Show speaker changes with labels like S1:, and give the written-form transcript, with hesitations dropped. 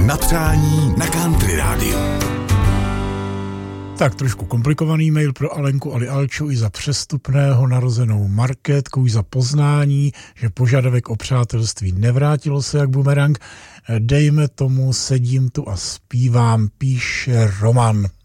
S1: Hodinový nadřání na Country rádiu.
S2: Tak trošku komplikovaný mail pro Alenku Ali Alču i za přestupného narozenou Markétku, i za poznání, že požadavek o přátelství nevrátilo se jak bumerang. Dejme tomu, sedím tu a zpívám, píše Roman.